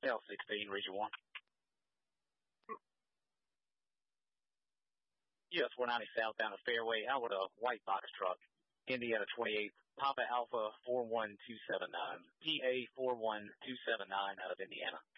L16, Region 1. US 490 southbound of Fairway, out with a white box truck. Indiana 28, Papa Alpha 41279, PA 41279 out of Indiana.